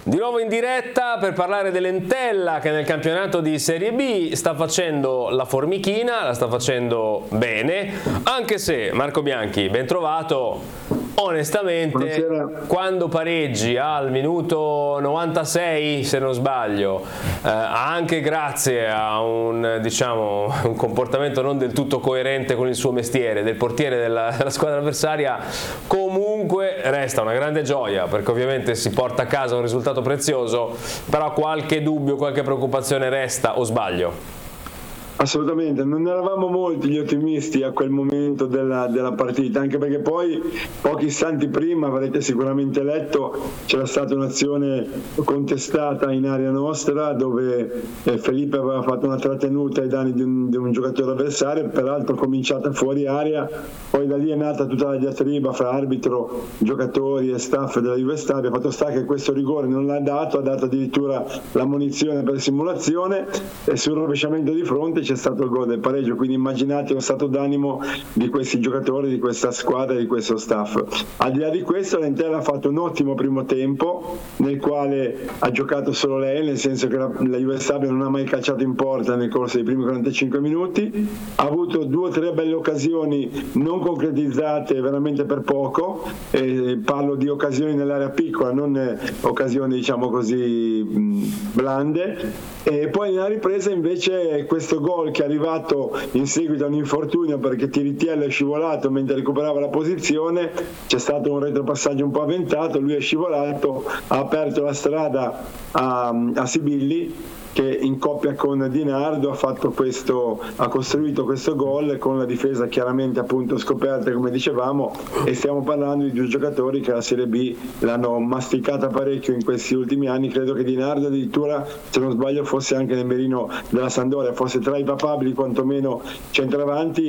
Di nuovo in diretta per parlare dell'Entella che nel campionato di Serie B sta facendo la formichina, la sta facendo bene, anche se Marco Bianchi, ben trovato. Onestamente, buonasera. Quando pareggi al minuto 96, se non sbaglio, anche grazie a un comportamento non del tutto coerente con il suo mestiere del portiere della squadra avversaria, comunque resta una grande gioia, perché ovviamente si porta a casa un risultato prezioso, però qualche dubbio, qualche preoccupazione resta, o sbaglio? Assolutamente, non eravamo molti gli ottimisti a quel momento della partita, anche perché poi pochi istanti prima, avrete sicuramente letto, c'era stata un'azione contestata in area nostra dove Felipe aveva fatto una trattenuta ai danni di un giocatore avversario, peraltro cominciata fuori area, poi da lì è nata tutta la diatriba fra arbitro, giocatori e staff della Juve Stabia. Fatto sta che questo rigore non l'ha dato, ha dato addirittura l'ammonizione per simulazione e sul rovesciamento di fronte c'è stato il gol del pareggio, quindi immaginate lo stato d'animo di questi giocatori, di questa squadra e di questo staff. Al di là di questo, l'Entella ha fatto un ottimo primo tempo nel quale ha giocato solo lei, nel senso che la Juve Stabia non ha mai calciato in porta nel corso dei primi 45 minuti, ha avuto 2 o 3 belle occasioni non concretizzate veramente per poco, parlo di occasioni nell'area piccola, non occasioni diciamo così blande, e poi nella ripresa invece questo gol che è arrivato in seguito a un infortunio perché Tiritiello è scivolato mentre recuperava la posizione, c'è stato un retropassaggio un po' avventato, lui è scivolato, ha aperto la strada a Sibilli che in coppia con Di Nardo ha costruito questo gol con la difesa chiaramente appunto scoperta, come dicevamo, e stiamo parlando di 2 giocatori che la Serie B l'hanno masticata parecchio in questi ultimi anni. Credo che Di Nardo addirittura, se non sbaglio, fosse anche nel mirino della Sampdoria, fosse tra i papabili quantomeno centravanti,